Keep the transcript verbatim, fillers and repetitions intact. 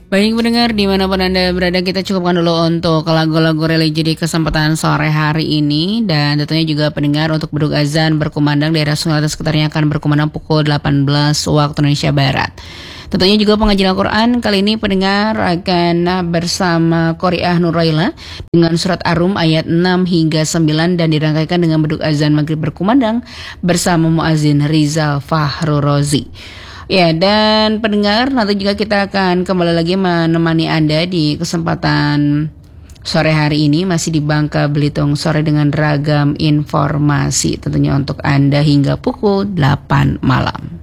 Baik pendengar dimanapun Anda berada, kita cukupkan dulu untuk lagu-lagu religi di kesempatan sore hari ini. Dan tentunya juga pendengar untuk beduk azan berkumandang daerah Sungai dan sekitarnya akan berkumandang pukul delapan belas waktu Indonesia Barat. Tentunya juga pengajian Al-Quran kali ini pendengar akan bersama Qori'ah Nuraila dengan surat Ar-Rum ayat enam hingga sembilan dan dirangkaikan dengan beduk azan maghrib berkumandang bersama muazin Rizal Fahru Rozi. Ya, dan pendengar nanti juga kita akan kembali lagi menemani Anda di kesempatan sore hari ini masih di Bangka Belitung sore dengan ragam informasi tentunya untuk Anda hingga pukul delapan malam.